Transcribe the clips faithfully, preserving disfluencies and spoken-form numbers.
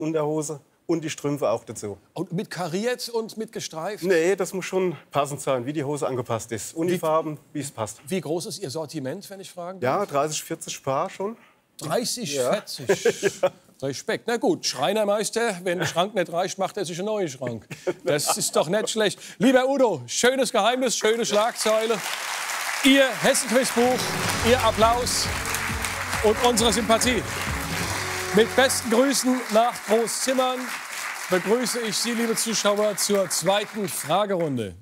Unterhose und die Strümpfe auch dazu. Und mit kariert und mit gestreift? Nee, das muss schon passend sein, wie die Hose angepasst ist. Unifarben, wie es passt. Wie groß ist Ihr Sortiment, wenn ich fragen darf? Ja, dreißig, vierzig Paar schon. dreißig, Ja. vierzig. Ja. Respekt. Na gut, Schreinermeister, wenn der Schrank nicht reicht, macht er sich einen neuen Schrank. Das ist doch nicht schlecht. Lieber Udo, schönes Geheimnis, schöne Schlagzeile. Ihr Hessen-Quizbuch, Ihr Applaus und unsere Sympathie. Mit besten Grüßen nach Großzimmern begrüße ich Sie, liebe Zuschauer, zur zweiten Fragerunde.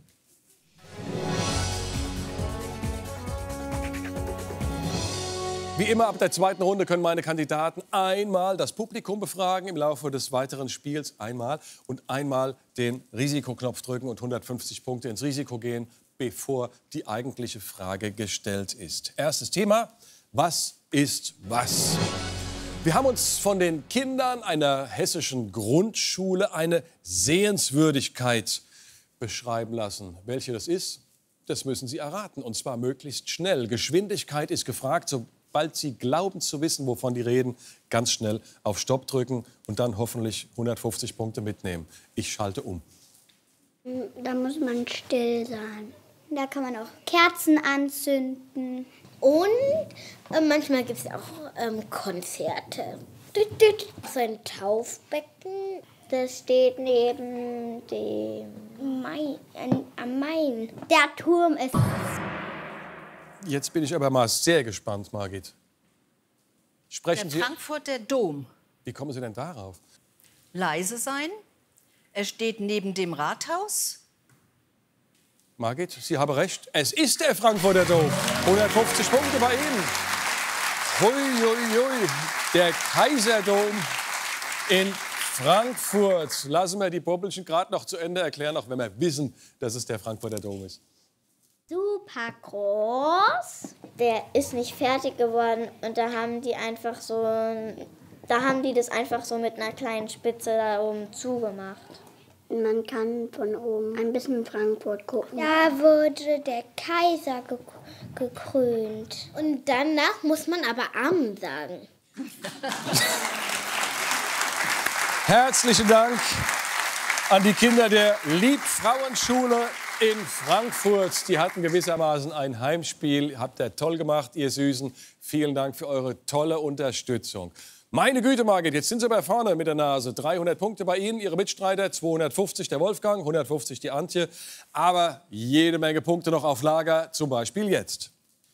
Wie immer ab der zweiten Runde können meine Kandidaten einmal das Publikum befragen, im Laufe des weiteren Spiels einmal und einmal den Risikoknopf drücken und hundertfünfzig Punkte ins Risiko gehen, bevor die eigentliche Frage gestellt ist. Erstes Thema: Was ist was? Wir haben uns von den Kindern einer hessischen Grundschule eine Sehenswürdigkeit beschreiben lassen. Welche das ist, das müssen Sie erraten, und zwar möglichst schnell. Geschwindigkeit ist gefragt. Sobald Sie glauben zu wissen, wovon die reden, ganz schnell auf Stopp drücken und dann hoffentlich hundertfünfzig Punkte mitnehmen. Ich schalte um. Da muss man still sein. Da kann man auch Kerzen anzünden. Und äh, manchmal gibt es auch ähm, Konzerte. So ein Taufbecken, das steht neben dem Main, an, am Main. Der Turm ist... Jetzt bin ich aber mal sehr gespannt, Margit. Sprechen Der Sie... Frankfurter Dom. Wie kommen Sie denn darauf? Leise sein. Er steht neben dem Rathaus. Margit, Sie haben recht. Es ist der Frankfurter Dom. hundertfünfzig Punkte bei Ihnen. Hui, hui, hui. Der Kaiserdom in Frankfurt. Lassen wir die Poppelchen gerade noch zu Ende erklären, auch wenn wir wissen, dass es der Frankfurter Dom ist. Super groß. Der ist nicht fertig geworden und da haben die einfach so, da haben die das einfach so mit einer kleinen Spitze da oben zugemacht. Man kann von oben ein bisschen Frankfurt gucken. Da wurde der Kaiser ge gekrönt. Und danach muss man aber Amen sagen. Herzlichen Dank an die Kinder der Liebfrauenschule in Frankfurt. Die hatten gewissermaßen ein Heimspiel. Habt ihr toll gemacht, ihr Süßen. Vielen Dank für eure tolle Unterstützung. Meine Güte, Margit, jetzt sind Sie bei vorne mit der Nase. dreihundert Punkte bei Ihnen, Ihre Mitstreiter, zweihundertfünfzig der Wolfgang, hundertfünfzig die Antje. Aber jede Menge Punkte noch auf Lager, zum Beispiel jetzt.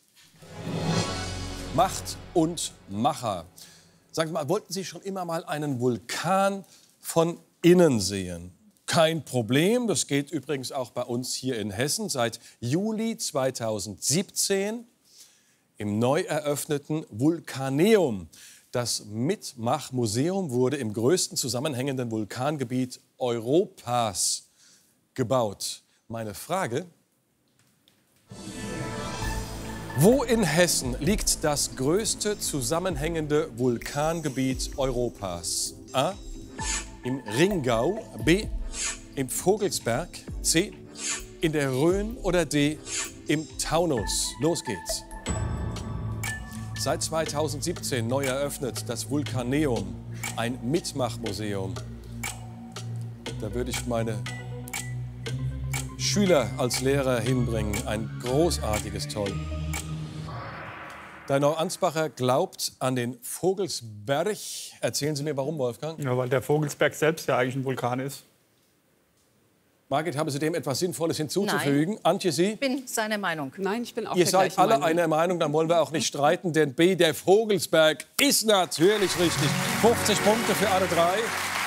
Macht und Macher. Sagen Sie mal, wollten Sie schon immer mal einen Vulkan von innen sehen? Kein Problem, das geht übrigens auch bei uns hier in Hessen. Seit Juli zweitausendsiebzehn im neu eröffneten Vulkaneum. Das Mitmachmuseum wurde im größten zusammenhängenden Vulkangebiet Europas gebaut. Meine Frage: Wo in Hessen liegt das größte zusammenhängende Vulkangebiet Europas? A. Im Ringgau, B. im Vogelsberg, C. in der Rhön oder D. im Taunus? Los geht's. Seit zweitausendsiebzehn neu eröffnet das Vulkaneum, ein Mitmachmuseum. Da würde ich meine Schüler als Lehrer hinbringen. Ein großartiges Toll. Der Neuansbacher glaubt an den Vogelsberg. Erzählen Sie mir, warum, Wolfgang? Ja, weil der Vogelsberg selbst ja eigentlich ein Vulkan ist. Margit, haben Sie dem etwas Sinnvolles hinzuzufügen? Nein. Antje, Sie? Ich bin seiner Meinung. Nein, ich bin auch Ihr der seid gleichen alle Meinung. einer Meinung, dann wollen wir auch nicht streiten, denn B, der Vogelsberg, ist natürlich richtig. fünfzig Punkte für alle drei.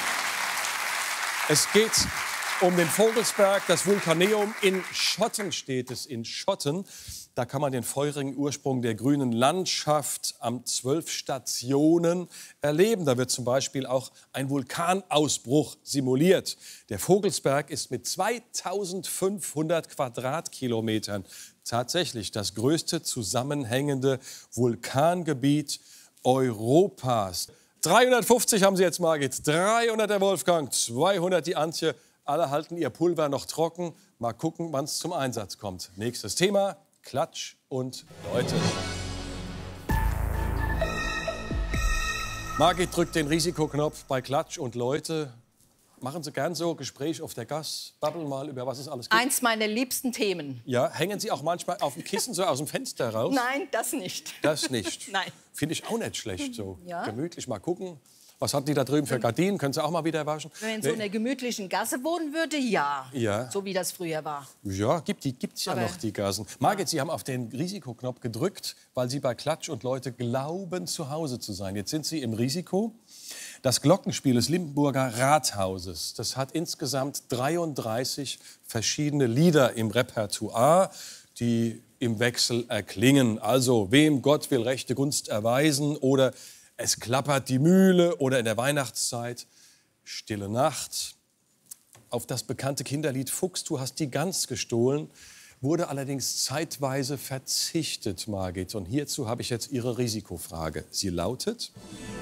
Es geht um den Vogelsberg, das Vulkaneum. In Schotten steht es, in Schotten. Da kann man den feurigen Ursprung der grünen Landschaft am zwölf Stationen erleben. Da wird zum Beispiel auch ein Vulkanausbruch simuliert. Der Vogelsberg ist mit zweitausendfünfhundert Quadratkilometern tatsächlich das größte zusammenhängende Vulkangebiet Europas. dreihundertfünfzig haben Sie jetzt, Margit, dreihundert der Wolfgang, zweihundert die Antje. Alle halten ihr Pulver noch trocken. Mal gucken, wann es zum Einsatz kommt. Nächstes Thema: Klatsch und Leute. Margit drückt den Risikoknopf bei Klatsch und Leute. Machen Sie gern so Gespräch auf der Gas? Babbeln mal, über was es alles gibt? Eins meiner liebsten Themen. Ja, hängen Sie auch manchmal auf dem Kissen so aus dem Fenster raus? Nein, das nicht. Das nicht? Nein. Finde ich auch nicht schlecht, so Ja. gemütlich mal gucken. Was hatten die da drüben für Gardinen? Können Sie auch mal wieder waschen? Wenn man in so einer gemütlichen Gasse wohnen würde, ja. Ja. So wie das früher war. Ja, gibt die gibt's ja Aber- noch, die Gasen. Margit, Sie haben auf den Risikoknopf gedrückt, weil Sie bei Klatsch und Leute glauben, zu Hause zu sein. Jetzt sind Sie im Risiko. Das Glockenspiel des Limburger Rathauses, das hat insgesamt dreiunddreißig verschiedene Lieder im Repertoire, die im Wechsel erklingen. Also, wem Gott will rechte Gunst erweisen oder es klappert die Mühle oder in der Weihnachtszeit Stille Nacht. Auf das bekannte Kinderlied Fuchs, du hast die Gans gestohlen, wurde allerdings zeitweise verzichtet, Margit. Und hierzu habe ich jetzt Ihre Risikofrage. Sie lautet: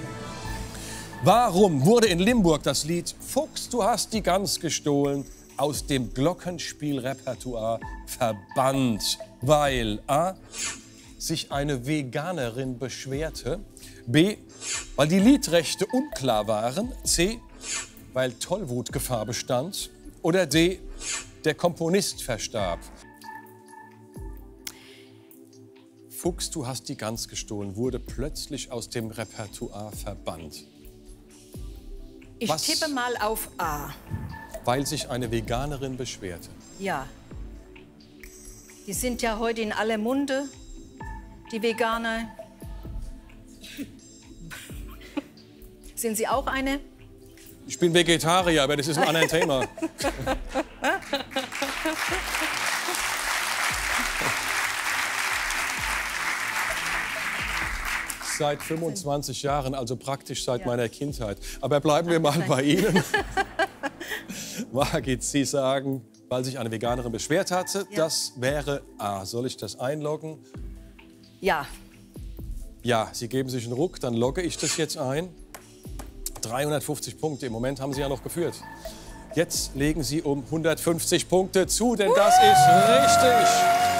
Warum wurde in Limburg das Lied Fuchs, du hast die Gans gestohlen aus dem Glockenspielrepertoire verbannt? Weil a. sich eine Veganerin beschwerte, b. weil die Liedrechte unklar waren, c. weil Tollwutgefahr bestand oder d. der Komponist verstarb. Fuchs, du hast die Gans gestohlen, wurde plötzlich aus dem Repertoire verbannt. Ich Was? tippe mal auf A. Weil sich eine Veganerin beschwerte. Ja. Die sind ja heute in aller Munde, die Veganer. Sind Sie auch eine? Ich bin Vegetarier, aber das ist ein anderes Thema. Seit fünfundzwanzig Jahren, also praktisch seit Ja. meiner Kindheit. Aber bleiben wir mal bei Ihnen. Margit, Sie sagen, weil sich eine Veganerin beschwert hatte, Ja. das wäre A. Soll ich das einloggen? Ja. Ja, Sie geben sich einen Ruck, dann logge ich das jetzt ein. dreihundertfünfzig Punkte, im Moment haben Sie ja noch geführt. Jetzt legen Sie um hundertfünfzig Punkte zu, denn das ist richtig.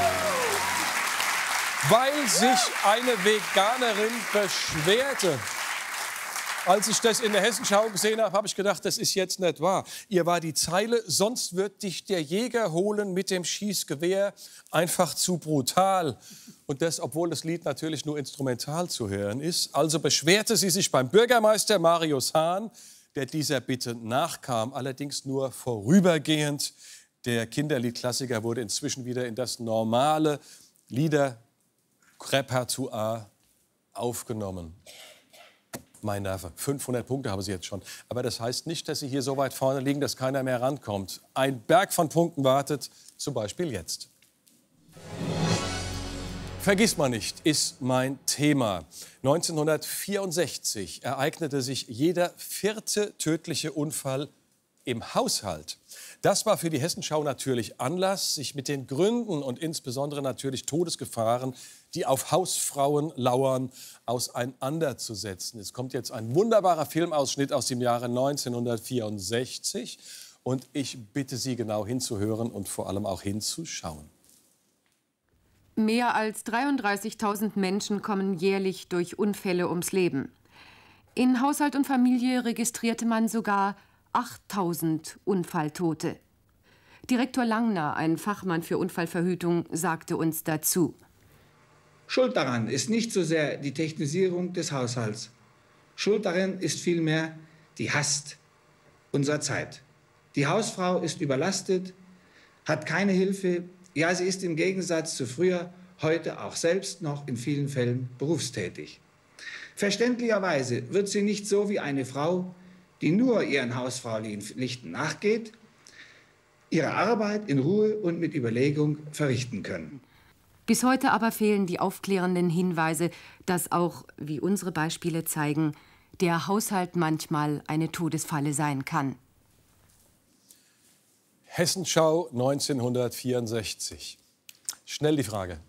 Weil sich eine Veganerin beschwerte. Als ich das in der Hessenschau gesehen habe, habe ich gedacht, das ist jetzt nicht wahr. Ihr war die Zeile, sonst wird dich der Jäger holen mit dem Schießgewehr, einfach zu brutal. Und das, obwohl das Lied natürlich nur instrumental zu hören ist. Also beschwerte sie sich beim Bürgermeister Marius Hahn, der dieser Bitte nachkam, allerdings nur vorübergehend. Der Kinderliedklassiker wurde inzwischen wieder in das normale Liederrepertoire aufgenommen. Mein Nerve. fünfhundert Punkte haben Sie jetzt schon. Aber das heißt nicht, dass Sie hier so weit vorne liegen, dass keiner mehr rankommt. Ein Berg von Punkten wartet, zum Beispiel jetzt. Vergiss mal nicht, ist mein Thema. neunzehnhundertvierundsechzig ereignete sich jeder vierte tödliche Unfall im Haushalt. Das war für die Hessenschau natürlich Anlass, sich mit den Gründen und insbesondere natürlich Todesgefahren, die auf Hausfrauen lauern, auseinanderzusetzen. Es kommt jetzt ein wunderbarer Filmausschnitt aus dem Jahre neunzehnhundertvierundsechzig. Und ich bitte Sie, genau hinzuhören und vor allem auch hinzuschauen. Mehr als dreiunddreißigtausend Menschen kommen jährlich durch Unfälle ums Leben. In Haushalt und Familie registrierte man sogar achttausend Unfalltote. Direktor Langner, ein Fachmann für Unfallverhütung, sagte uns dazu. Schuld daran ist nicht so sehr die Technisierung des Haushalts. Schuld daran ist vielmehr die Hast unserer Zeit. Die Hausfrau ist überlastet, hat keine Hilfe. Ja, sie ist im Gegensatz zu früher heute auch selbst noch in vielen Fällen berufstätig. Verständlicherweise wird sie nicht so wie eine Frau, die nur ihren Hausfrauenpflichten nachgeht, ihre Arbeit in Ruhe und mit Überlegung verrichten können. Bis heute aber fehlen die aufklärenden Hinweise, dass auch, wie unsere Beispiele zeigen, der Haushalt manchmal eine Todesfalle sein kann. Hessenschau neunzehnhundertvierundsechzig. Schnell die Frage.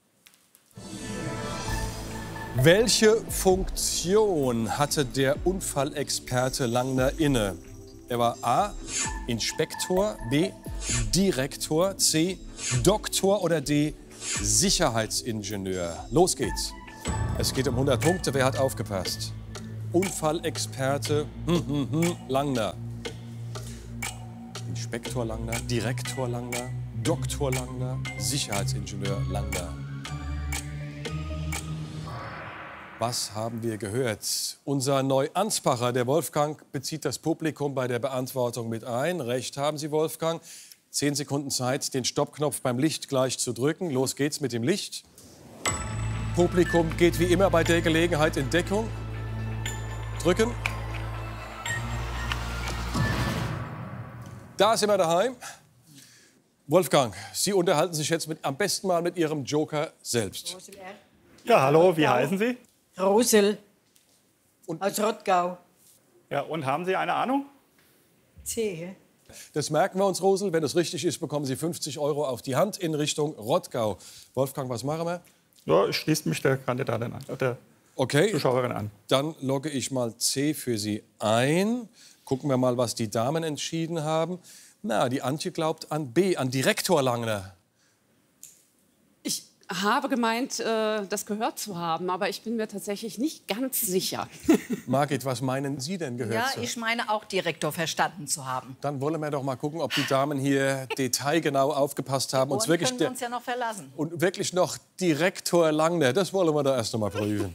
Welche Funktion hatte der Unfallexperte Langner inne? Er war A. Inspektor, B. Direktor, C. Doktor oder D. Sicherheitsingenieur. Los geht's. Es geht um hundert Punkte. Wer hat aufgepasst? Unfallexperte hm, hm, hm, Langner. Inspektor Langner, Direktor Langner, Doktor Langner, Sicherheitsingenieur Langner. Was haben wir gehört? Unser Neuansbacher, der Wolfgang, bezieht das Publikum bei der Beantwortung mit ein. Recht haben Sie, Wolfgang. Zehn Sekunden Zeit, den Stoppknopf beim Licht gleich zu drücken. Los geht's mit dem Licht. Publikum geht wie immer bei der Gelegenheit in Deckung. Drücken. Da sind wir daheim. Wolfgang, Sie unterhalten sich jetzt mit, am besten mal mit Ihrem Joker selbst. Ja, hallo, wie heißen Sie? Rosel. Und aus Rottgau. Ja, und haben Sie eine Ahnung? C. Das merken wir uns, Rosel. Wenn es richtig ist, bekommen Sie fünfzig Euro auf die Hand in Richtung Rottgau. Wolfgang, was machen wir? Ja, schließt mich der Kandidatin an, der okay. Zuschauerin an. Dann logge ich mal C für Sie ein. Gucken wir mal, was die Damen entschieden haben. Na, die Antje glaubt an B, an Direktor Langner. Ich habe gemeint, äh, das gehört zu haben, aber ich bin mir tatsächlich nicht ganz sicher. Margit, was meinen Sie denn gehört Ja, zu? ich meine auch Direktor verstanden zu haben. Dann wollen wir doch mal gucken, ob die Damen hier detailgenau aufgepasst haben. Und wirklich können wir uns ja noch verlassen. Und wirklich noch Direktor Langner, das wollen wir da erst noch mal prüfen.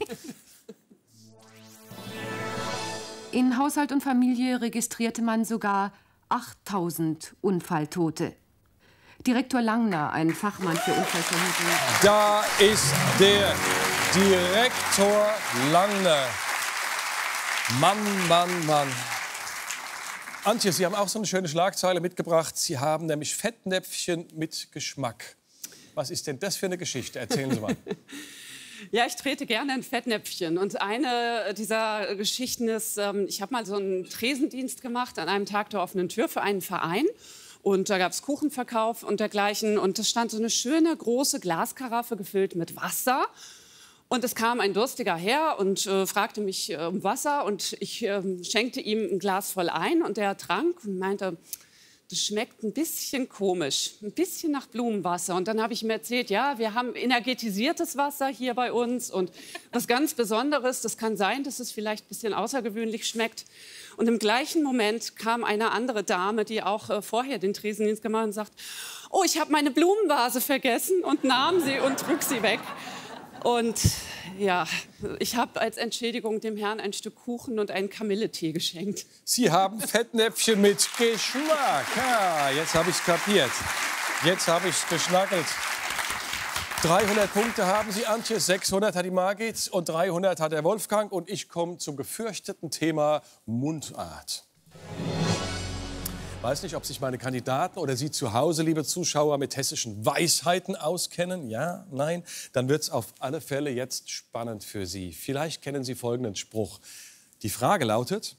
In Haushalt und Familie registrierte man sogar achttausend Unfalltote. Direktor Langner, ein Fachmann für Unfallverhütung. Da ist der Direktor Langner. Mann, Mann, Mann. Antje, Sie haben auch so eine schöne Schlagzeile mitgebracht. Sie haben nämlich Fettnäpfchen mit Geschmack. Was ist denn das für eine Geschichte? Erzählen Sie mal. Ja, ich trete gerne in Fettnäpfchen. Und eine dieser Geschichten ist, ähm, ich habe mal so einen Tresendienst gemacht an einem Tag der offenen Tür für einen Verein. Und da gab es Kuchenverkauf und dergleichen. Und es stand so eine schöne, große Glaskaraffe gefüllt mit Wasser. Und es kam ein Durstiger her und äh, fragte mich äh, um Wasser. Und ich äh, schenkte ihm ein Glas voll ein. Und der trank und meinte, das schmeckt ein bisschen komisch, ein bisschen nach Blumenwasser. Und dann habe ich ihm erzählt, ja, wir haben energetisiertes Wasser hier bei uns. Und was ganz Besonderes, das kann sein, dass es vielleicht ein bisschen außergewöhnlich schmeckt. Und im gleichen Moment kam eine andere Dame, die auch äh, vorher den Tresendienst gemacht hat, und sagt, oh, ich habe meine Blumenvase vergessen, und nahm sie und trug sie weg. Und ja, ich habe als Entschädigung dem Herrn ein Stück Kuchen und einen Kamilletee geschenkt. Sie haben Fettnäpfchen mit Geschmack. Ja, jetzt habe ich es kapiert. Jetzt habe ich es geschnackelt. dreihundert Punkte haben Sie, Antje, sechshundert hat die Margit und dreihundert hat der Wolfgang. Und ich komme zum gefürchteten Thema Mundart. Ich weiß nicht, ob sich meine Kandidaten oder Sie zu Hause, liebe Zuschauer, mit hessischen Weisheiten auskennen. Ja, nein? Dann wird es auf alle Fälle jetzt spannend für Sie. Vielleicht kennen Sie folgenden Spruch. Die Frage lautet: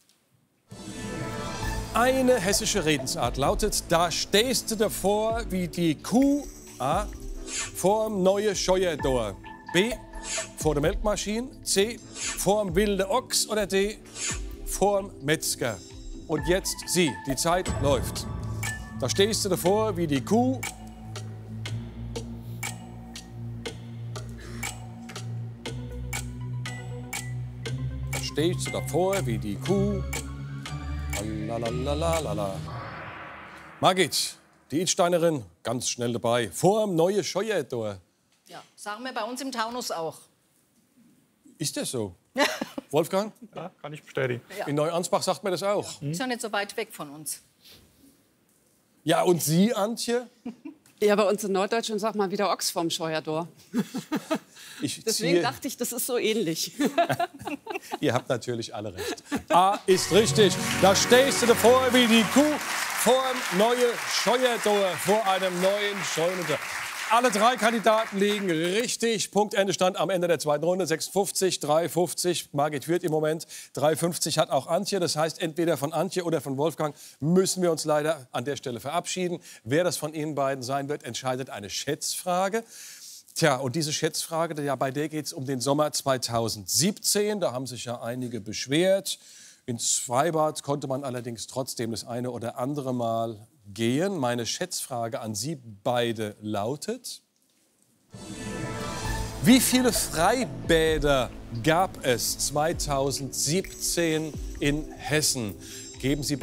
Eine hessische Redensart lautet: Da stehst du davor wie die Kuh A. Vorm neue Scheuerdor. B. Vor der Melkmaschine. C. Vorm wilde Ochs. Oder D. Vorm Metzger. Und jetzt Sie, die Zeit läuft. Da stehst du davor wie die Kuh. Da stehst du davor wie die Kuh. Lalalala. Margit, die Idsteinerin, ganz schnell dabei. Vorm neue Scheuerdor. Ja, sagen wir bei uns im Taunus auch. Ist das so? Wolfgang? Ja, kann ich bestätigen. Ja. In Neuansbach sagt man das auch. Ist ja nicht so weit weg von uns. Ja, und Sie, Antje? Ja, bei uns in Norddeutschland sagt man wieder Ochs vorm Scheuerdor. Ich Deswegen ziehe, dachte ich, das ist so ähnlich. ihr habt natürlich alle recht. A ist richtig. Da stehst du davor wie die Kuh vorm neue Scheuerdor, vor einem neuen Scheunentor. Alle drei Kandidaten liegen richtig. Punktendestand am Ende der zweiten Runde. sechsundfünfzig, drei fünfzig. Margit führt im Moment. drei fünfzig hat auch Antje. Das heißt, entweder von Antje oder von Wolfgang müssen wir uns leider an der Stelle verabschieden. Wer das von Ihnen beiden sein wird, entscheidet eine Schätzfrage. Tja, und diese Schätzfrage, ja, bei der geht es um den Sommer zweitausendsiebzehn. Da haben sich ja einige beschwert. Ins Freibad konnte man allerdings trotzdem das eine oder andere Mal gehen. Meine Schätzfrage an Sie beide lautet: Wie viele Freibäder gab es zweitausendsiebzehn in Hessen? Geben Sie bitte